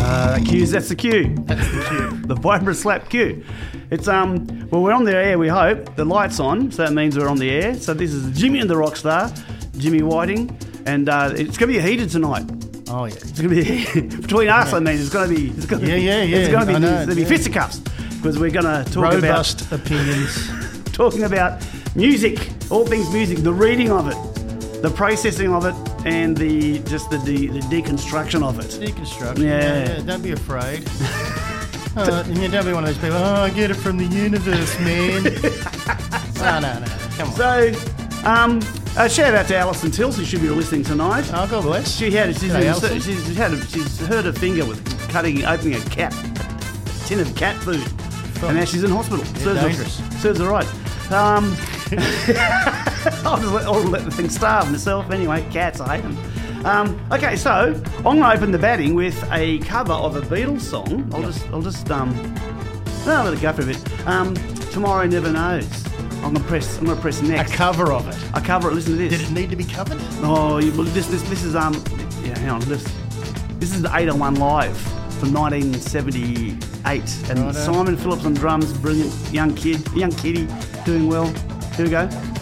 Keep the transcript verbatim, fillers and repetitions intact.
Uh, cues, that's the cue. That's the cue. The Vibrant Slap cue. It's, um, well, we're on the air, we hope. The light's on, so that means we're on the air. So this is Jimmy and the Rockstar, Jimmy Whiting, and uh, it's going to be a heater tonight. Oh, yeah. It's going to be, between us, yeah. I mean, it's going to be, it's going to yeah, be, yeah, yeah. It's going to be, know, there's going to yeah. be fisticuffs, because we're going to talk Robust about... opinions. Talking about music, all things music, the reading of it, the processing of it, and the just the de- the deconstruction of it. Deconstruction. Yeah. yeah, yeah. Don't be afraid. uh, and you don't be one of those people. Oh, I get it from the universe, man. no, no, no. Come on. So, um, uh, shout out to Alison Tills, who should be listening tonight. Oh, God bless. She had she's, G'day, in, she's had a, she's hurt her finger with cutting opening a cat a tin of cat food, oh. and now she's in hospital. Yeah, serves dangerous. Her, serves her right. Um, I'll, just let, I'll let the thing starve myself anyway. Cats, I hate them. Um, okay, so I'm going to open the batting with a cover of a Beatles song. I'll just, I'll just, um, no, I'll let it go for a bit. Um, Tomorrow Never Knows. I'm going to press, I'm going to press next. A cover of it. A cover it. Listen to this. Did it need to be covered? Oh, you, well, this, this, this is um, yeah, hang on. This, this is the eight oh one Live from nineteen seventy-eight, and Righto. Simon Phillips on drums, brilliant young kid, young kiddie, doing well. Here we go.